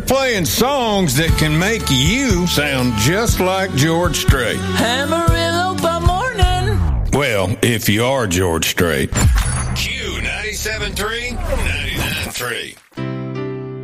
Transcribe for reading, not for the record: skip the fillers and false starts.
playing songs that can make you sound just like George Strait. Amarillo by morning. Well, if you are George Strait. Q 97.3, 99.3.